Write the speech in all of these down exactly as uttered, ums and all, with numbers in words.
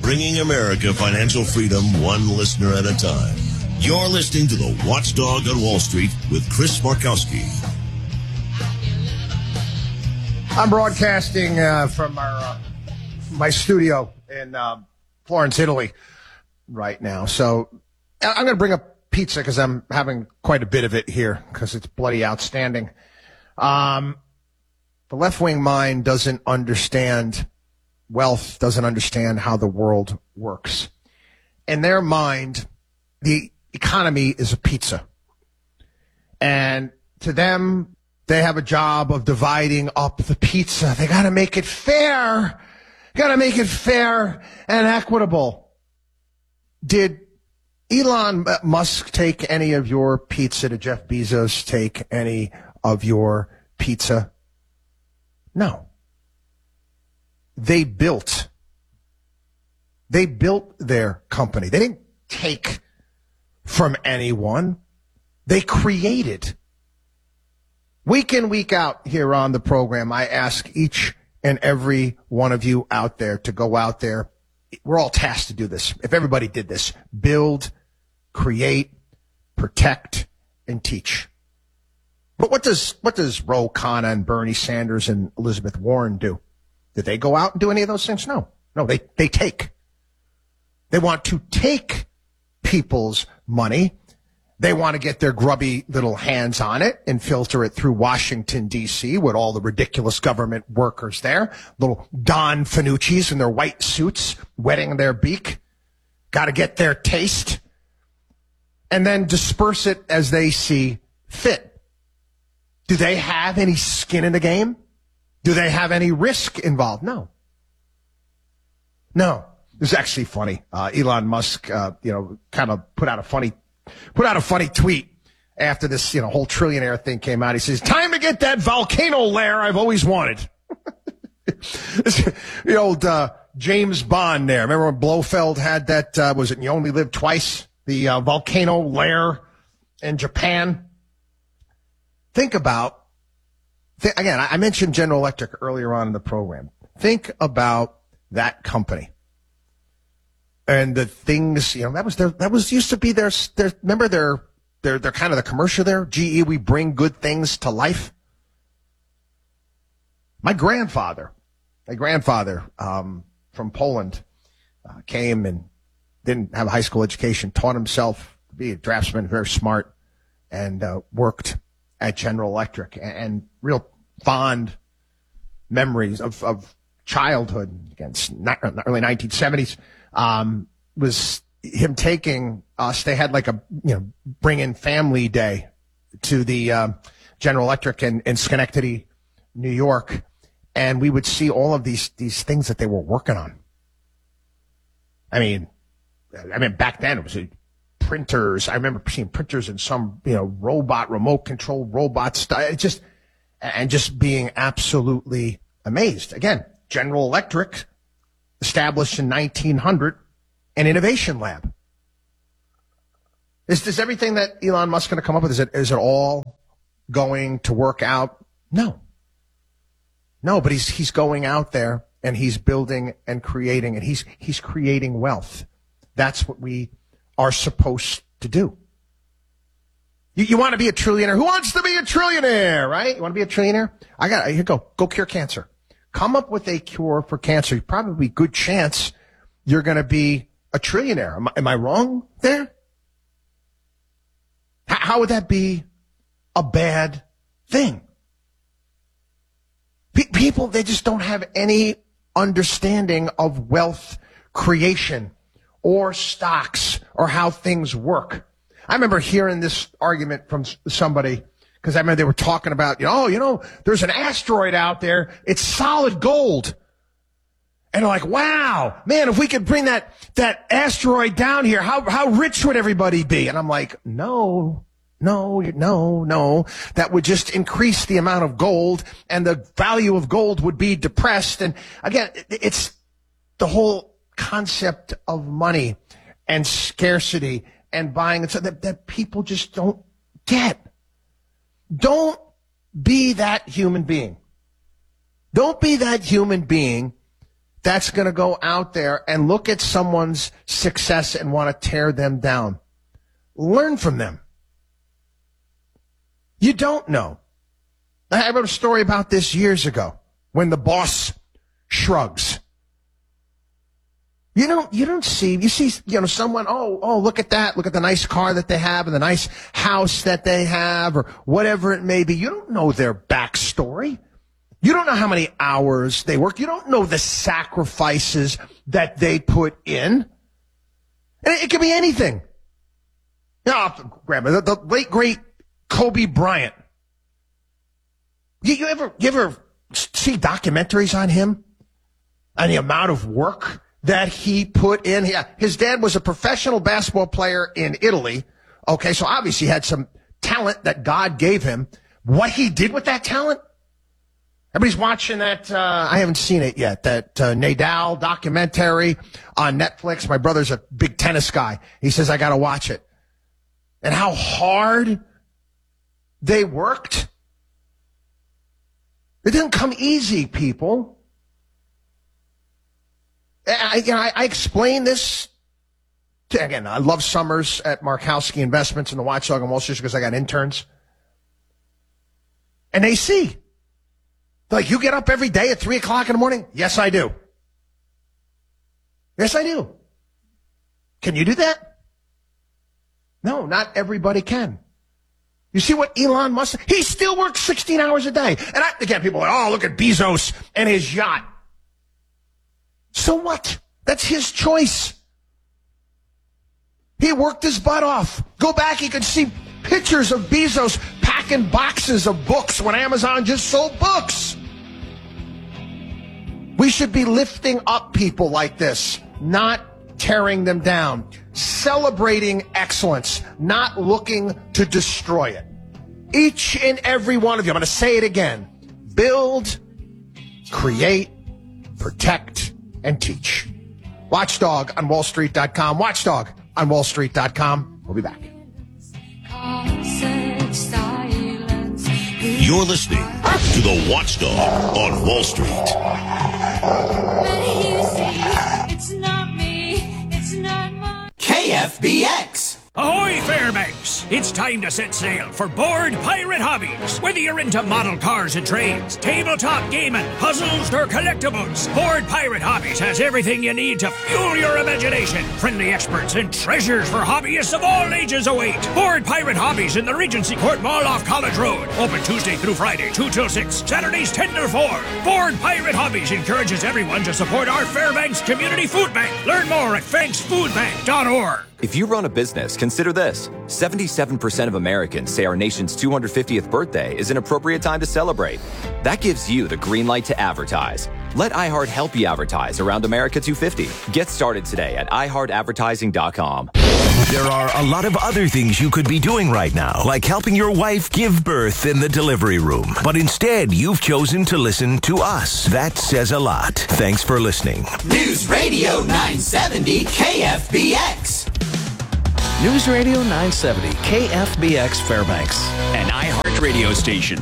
bringing America financial freedom one listener at a time. You're listening to The Watchdog on Wall Street with Chris Markowski. I'm broadcasting uh, from our uh, my studio in uh, Florence, Italy right now. So I'm going to bring up pizza because I'm having quite a bit of it here because it's bloody outstanding. Um, the left-wing mind doesn't understand wealth, doesn't understand how the world works. In their mind, the economy is a pizza. And to them, they have a job of dividing up the pizza. They got to make it fair. Got to make it fair and equitable. Did Elon Musk take any of your pizza? Did Jeff Bezos take any of your pizza? No. They built. They built their company. They didn't take from anyone. They created. Week in, week out here on the program, I ask each and every one of you out there to go out there. We're all tasked to do this. If everybody did this, build, create, protect, and teach. But what does what does Ro Khanna and Bernie Sanders and Elizabeth Warren do? Did they go out and do any of those things? No. No, they, they take. They want to take people's money. They want to get their grubby little hands on it and filter it through Washington, D C with all the ridiculous government workers there. Little Don Fanucci's in their white suits wetting their beak. Got to get their taste. And then disperse it as they see fit. Do they have any skin in the game? Do they have any risk involved? No. No. It's actually funny. Uh, Elon Musk, uh, you know, kind of put out a funny Put out a funny tweet after this, you know, whole trillionaire thing came out. He says, time to get that volcano lair I've always wanted. The old uh, James Bond there. Remember when Blofeld had that, uh, was it You Only Live Twice? The uh, volcano lair in Japan. Think about, th- again, I mentioned General Electric earlier on in the program. Think about that company. And the things, you know, that was their, that was used to be their, their, remember their, their, their kind of the commercial there? G E, we bring good things to life. My grandfather, my grandfather, um, from Poland, uh, came and didn't have a high school education, taught himself to be a draftsman, very smart, and, uh, worked at General Electric, and, and real fond memories of, of childhood against early nineteen seventies. Um, was him taking us. They had like a, you know, bring in family day to the, um, General Electric in, in Schenectady, New York. And we would see all of these, these things that they were working on. I mean, I mean, back then it was printers. I remember seeing printers and some, you know, robot, remote control robot stuff. It just, and just being absolutely amazed. Again, General Electric, established in nineteen hundred, an innovation lab. Is this everything that Elon Musk going to come up with? Is it, is it all going to work out? No. No, but he's, he's going out there and he's building and creating, and he's, he's creating wealth. That's what we are supposed to do. You, you want to be a trillionaire? Who wants to be a trillionaire, right? You want to be a trillionaire? I got, here you go. Go cure cancer. Come up with a cure for cancer. Probably good chance you're going to be a trillionaire. Am I, am I wrong there? H- how would that be a bad thing? P- people, they just don't have any understanding of wealth creation or stocks or how things work. I remember hearing this argument from somebody, because I remember they were talking about, you know, oh, you know, there's an asteroid out there. It's solid gold. And they're like, wow, man, if we could bring that, that asteroid down here, how, how rich would everybody be? And I'm like, no, no, no, no. That would just increase the amount of gold, and the value of gold would be depressed. And again, it's the whole concept of money and scarcity and buying, and so that, that people just don't get. Don't be that human being. Don't be that human being that's going to go out there and look at someone's success and want to tear them down. Learn from them. You don't know. I wrote a story about this years ago when the boss shrugs. You don't, you don't see, you see, you know, someone, oh, oh, look at that. Look at the nice car that they have and the nice house that they have or whatever it may be. You don't know their backstory. You don't know how many hours they work. You don't know the sacrifices that they put in. And it, it could be anything. You know, grab it. The, the late, great Kobe Bryant. You, you ever, you ever see documentaries on him and the amount of work that he put in? Yeah, his dad was a professional basketball player in Italy. Okay, so obviously he had some talent that God gave him. What he did with that talent? Everybody's watching that, uh, I haven't seen it yet, that uh, Nadal documentary on Netflix. My brother's a big tennis guy. He says, I got to watch it. And how hard they worked. It didn't come easy, people. I, you know, I, I explain this to, again, I love Summers at Markowski Investments and the Watchdog on Wall Street because I got interns. And they see. Like, you get up every day at three o'clock in the morning? Yes, I do. Yes, I do. Can you do that? No, not everybody can. You see what Elon Musk, he still works sixteen hours a day. And I, again, people are like, oh, look at Bezos and his yacht. So what? That's his choice. He worked his butt off. Go back, you can see pictures of Bezos packing boxes of books when Amazon just sold books. We should be lifting up people like this, not tearing them down. Celebrating excellence, not looking to destroy it. Each and every one of you, I'm going to say it again. Build, create, protect, and teach. Watchdog on wall street dot com. Watchdog on wall street dot com. We'll be back. You're listening to the Watchdog on Wall Street. It's not me. It's not my K F B X. Ahoy, Fairbanks! It's time to set sail for Board Pirate Hobbies. Whether you're into model cars and trains, tabletop gaming, puzzles, or collectibles, Board Pirate Hobbies has everything you need to fuel your imagination. Friendly experts and treasures for hobbyists of all ages await. Board Pirate Hobbies in the Regency Court Mall off College Road. Open Tuesday through Friday, two till six. Saturdays, ten to four. Board Pirate Hobbies encourages everyone to support our Fairbanks Community Food Bank. Learn more at fanks food bank dot org. If you run a business, consider this. seventy-seven percent of Americans say our nation's two hundred fiftieth birthday is an appropriate time to celebrate. That gives you the green light to advertise. Let iHeart help you advertise around America two fifty. Get started today at i heart advertising dot com. There are a lot of other things you could be doing right now, like helping your wife give birth in the delivery room. But instead, you've chosen to listen to us. That says a lot. Thanks for listening. News Radio nine seventy K F B X. News Radio nine seventy K F B X Fairbanks. An iHeart radio station.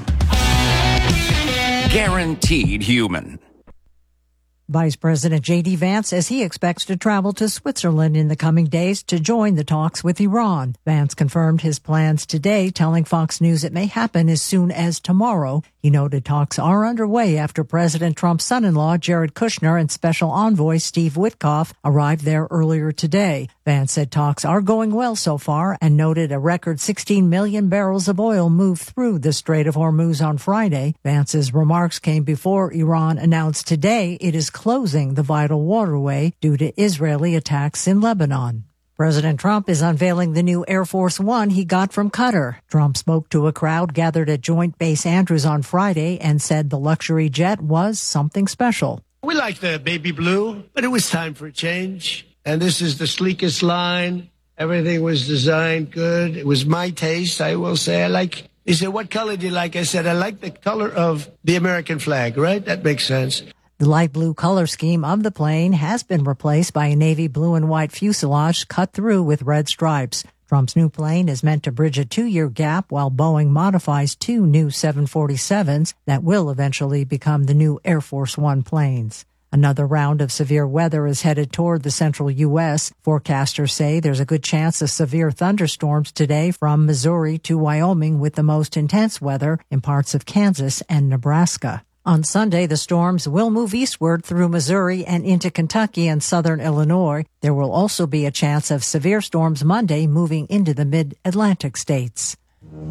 Guaranteed human. Vice President J D. Vance says he expects to travel to Switzerland in the coming days to join the talks with Iran. Vance confirmed his plans today, telling Fox News it may happen as soon as tomorrow. He noted talks are underway after President Trump's son-in-law, Jared Kushner, and Special Envoy Steve Witkoff arrived there earlier today. Vance said talks are going well so far and noted a record sixteen million barrels of oil moved through the Strait of Hormuz on Friday. Vance's remarks came before Iran announced today it is closing the vital waterway due to Israeli attacks in Lebanon. President Trump is unveiling the new Air Force One he got from Qatar. Trump spoke to a crowd gathered at Joint Base Andrews on Friday and said the luxury jet was something special. We like the baby blue, but it was time for a change. And this is the sleekest line. Everything was designed good. It was my taste, I will say. I like, he said, what color do you like? I said, I like the color of the American flag, right? That makes sense. The light blue color scheme of the plane has been replaced by a navy blue and white fuselage cut through with red stripes. Trump's new plane is meant to bridge a two-year gap while Boeing modifies two new seven forty-sevens that will eventually become the new Air Force One planes. Another round of severe weather is headed toward the central U S. Forecasters say there's a good chance of severe thunderstorms today from Missouri to Wyoming, with the most intense weather in parts of Kansas and Nebraska. On Sunday, the storms will move eastward through Missouri and into Kentucky and southern Illinois. There will also be a chance of severe storms Monday, moving into the mid-Atlantic states.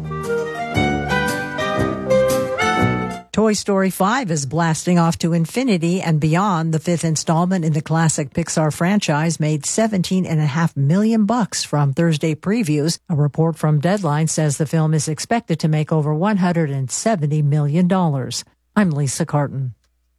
Toy Story five is blasting off to infinity and beyond. The fifth installment in the classic Pixar franchise made seventeen and a half million bucks from Thursday previews. A report from Deadline says the film is expected to make over one hundred seventy million dollars. I'm Lisa Carton.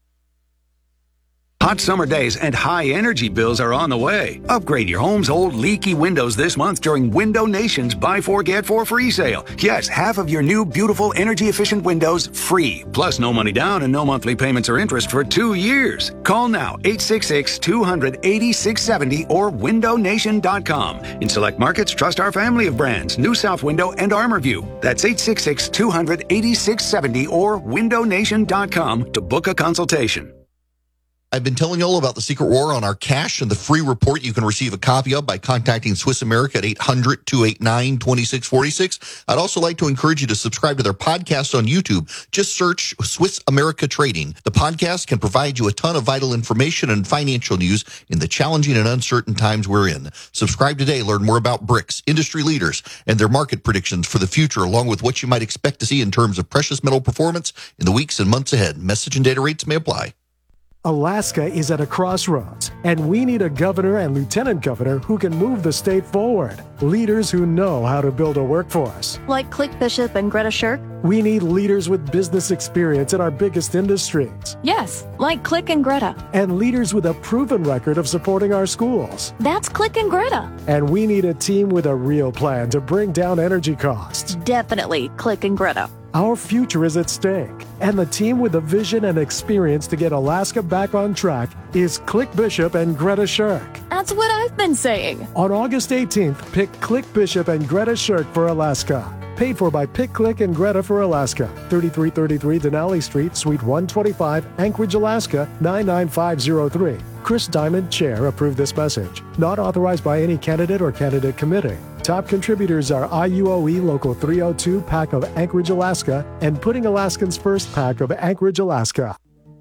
Hot summer days and high energy bills are on the way. Upgrade your home's old leaky windows this month during Window Nation's Buy Four Get Four free sale. Yes, half of your new beautiful energy efficient windows free. Plus no money down and no monthly payments or interest for two years. Call now eight six six, two hundred, eighty-six seventy or window nation dot com. In select markets, trust our family of brands, New South Window and ArmorView. That's eight six six, two hundred, eighty-six seventy or window nation dot com to book a consultation. I've been telling you all about the secret war on our cash and the free report you can receive a copy of by contacting Swiss America at eight hundred, two eight nine, two six four six. I'd also like to encourage you to subscribe to their podcast on YouTube. Just search Swiss America Trading. The podcast can provide you a ton of vital information and financial news in the challenging and uncertain times we're in. Subscribe today. Learn more about B R I C S, industry leaders, and their market predictions for the future, along with what you might expect to see in terms of precious metal performance in the weeks and months ahead. Message and data rates may apply. Alaska is at a crossroads, and we need a governor and lieutenant governor who can move the state forward. Leaders who know how to build a workforce. Like Click Bishop and Greta Shirk? We need leaders with business experience in our biggest industries. Yes, like Click and Greta. And leaders with a proven record of supporting our schools. That's Click and Greta. And we need a team with a real plan to bring down energy costs. Definitely Click and Greta. Our future is at stake, and the team with the vision and experience to get Alaska back on track is Click Bishop and Greta Shirk. That's what I've been saying. On August eighteenth, pick Click Bishop and Greta Shirk for Alaska. Paid for by Pick, Click, and Greta for Alaska. thirty-three thirty-three Denali Street, Suite one twenty-five, Anchorage, Alaska, nine nine five zero three. Chris Diamond, Chair, approved this message. Not authorized by any candidate or candidate committee. Top contributors are I U O E Local three oh two PAC of Anchorage, Alaska, and Putting Alaskans First PAC of Anchorage, Alaska.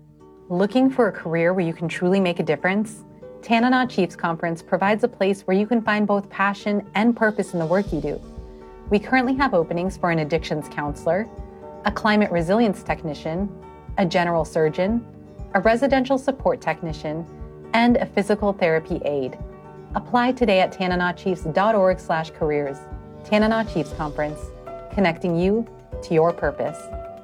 Looking for a career where you can truly make a difference? Tanana Chiefs Conference provides a place where you can find both passion and purpose in the work you do. We currently have openings for an addictions counselor, a climate resilience technician, a general surgeon, a residential support technician, and a physical therapy aide. Apply today at tananachiefs.org slash careers. Tanana Chiefs Conference, connecting you to your purpose.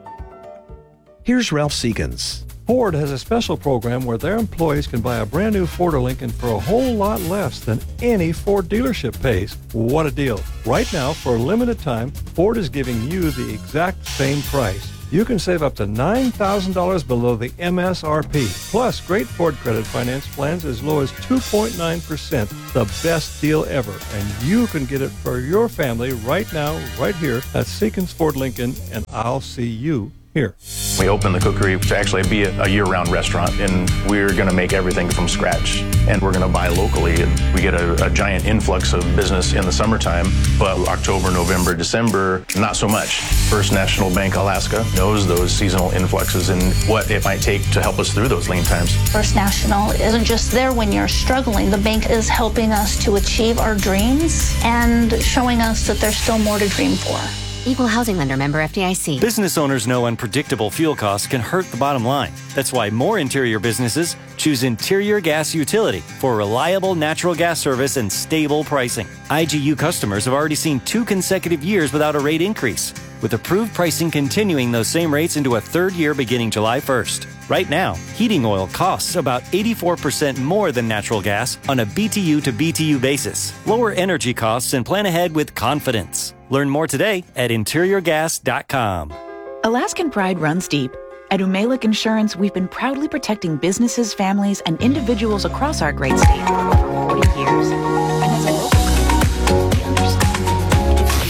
Here's Ralph Seekins. Ford has a special program where their employees can buy a brand new Ford or Lincoln for a whole lot less than any Ford dealership pays. What a deal. Right now, for a limited time, Ford is giving you the exact same price. You can save up to nine thousand dollars below the M S R P. Plus, great Ford credit finance plans as low as two point nine percent. The best deal ever. And you can get it for your family right now, right here at Seekins Ford Lincoln, and I'll see you here. We opened the cookery to actually be a year-round restaurant, and we're going to make everything from scratch, and we're going to buy locally, and we get a, a giant influx of business in the summertime, but October, November, December, not so much. First National Bank Alaska knows those seasonal influxes and what it might take to help us through those lean times. First National isn't just there when you're struggling. The bank is helping us to achieve our dreams and showing us that there's still more to dream for. Equal housing lender, member F D I C. Business owners know unpredictable fuel costs can hurt the bottom line. That's why more interior businesses choose Interior Gas Utility for reliable natural gas service and stable pricing. I G U customers have already seen two consecutive years without a rate increase, with approved pricing continuing those same rates into a third year beginning July first. Right now, heating oil costs about eighty-four percent more than natural gas on a B T U to B T U basis. Lower energy costs and plan ahead with confidence. Learn more today at interior gas dot com. Alaskan pride runs deep. At Umalic Insurance, we've been proudly protecting businesses, families, and individuals across our great state for over forty years. And as a local company, we understand. The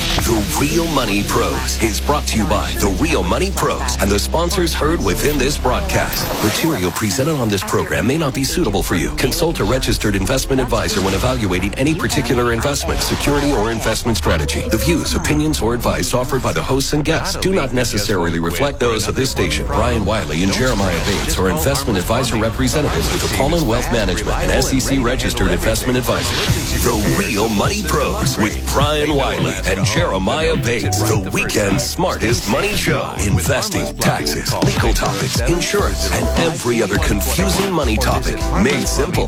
Real Money Pros is brought to you by The Real Money Pros and the sponsors heard within this broadcast. Material presented on this program may not be suitable for you. Consult a registered investment advisor when evaluating any particular investment, security, or investment strategy. The views, opinions, or advice offered by the hosts and guests do not necessarily reflect those of this station. Brian Wiley and Jeremiah Bates are investment advisor representatives with Apollo Wealth Management, an S E C registered investment advisor. The Real Money Pros with Brian Wiley and Jeremiah Bates. The weekend's smartest money show. Investing, taxes, legal topics, insurance, and every other confusing money topic made simple.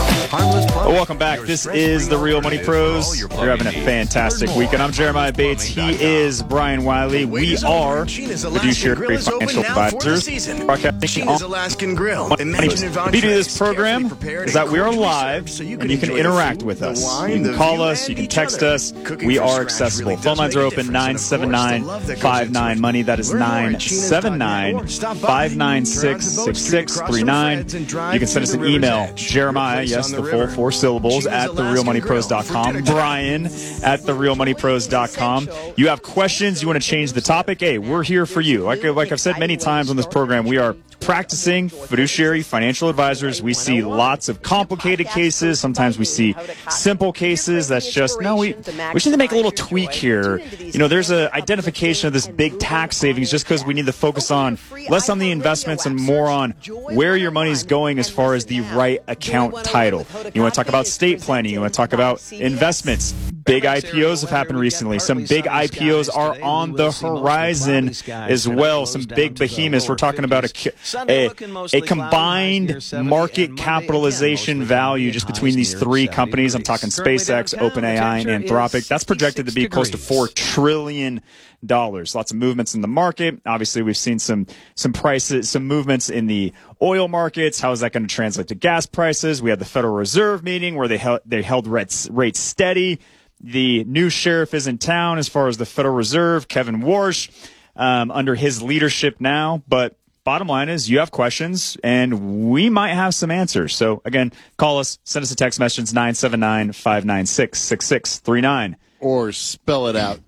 Well, welcome back. This is The Real Money Pros. You're having a fantastic weekend. I'm Jeremiah Bates. He is Brian Wiley. We are fiduciary financial advisors. Broadcasting on Alaskan Grill. the beauty of this program is that we are live and you can interact with us. You can call us, you can text us. We are accessible. Phone lines are open nine seven nine, five nine money. That is nine seven nine, five nine six, six six three nine. You can send us an email, Jeremiah, yes, the full four syllables, at the real money pros dot com. Brian at the real money pros dot com. You have questions, you want to change the topic, hey, we're here for you. Like, like I've said many times on this program, we are practicing fiduciary financial advisors. We see lots of complicated cases. Sometimes we see simple cases that's just, no, we, we just need to make a little tweak here. You know, there's a identification of this big tax savings just because we need to focus on less on the investments and more on where your money's going as far as the right account title. You want to talk about estate planning. You want to talk about investments. Big I P Os have happened recently. Some big I P Os are on the horizon as well. Some big behemoths. We're talking about a, a, a combined market capitalization value just between these three companies. I'm talking SpaceX, OpenAI, and Anthropic. That's projected to be close to four trillion dollars. Lots of movements in the market. Obviously, we've seen some some prices, some movements in the oil markets. How is that going to translate to gas prices? We had the Federal Reserve meeting where they held, they held rates, rates steady. The new sheriff is in town as far as the Federal Reserve, Kevin Warsh, um, under his leadership now. But bottom line is you have questions, and we might have some answers. So, again, call us, send us a text message, nine seven nine, five nine six, six six three nine. Or spell it out,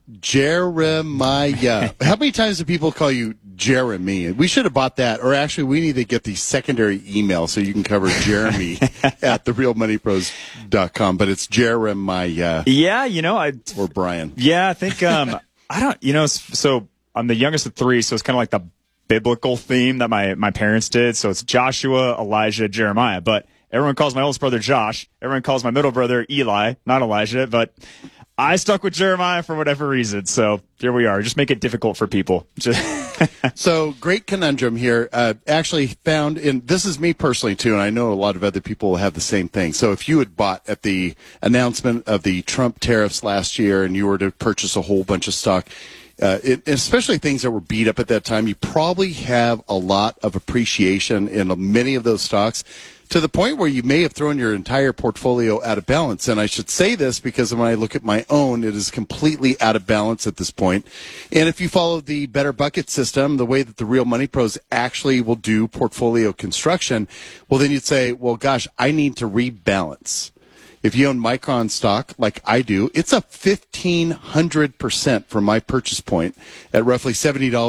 Jeremiah. How many times do people call you Jeremy? We should have bought that. Or actually, we need to get the secondary email so you can cover Jeremy at the real money pros dot com. But it's Jeremiah. Yeah, you know, I or Brian. Yeah, I think um, I don't. You know, so I'm the youngest of three, so it's kind of like the biblical theme that my my parents did. So it's Joshua, Elijah, Jeremiah. But everyone calls my oldest brother Josh. Everyone calls my middle brother Eli, not Elijah. But I stuck with Jeremiah for whatever reason, so here we are. Just make it difficult for people. So, great conundrum here. Uh, actually found in, this is me personally too, and I know a lot of other people have the same thing. So if you had bought at the announcement of the Trump tariffs last year and you were to purchase a whole bunch of stock, Uh, it, especially things that were beat up at that time, you probably have a lot of appreciation in many of those stocks to the point where you may have thrown your entire portfolio out of balance. And I should say this because when I look at my own, it is completely out of balance at this point. And if you follow the Better Bucket system, the way that the Real Money Pros actually will do portfolio construction, well, then you'd say, well, gosh, I need to rebalance. If you own Micron stock, like I do, it's up fifteen hundred percent from my purchase point at roughly seventy dollars.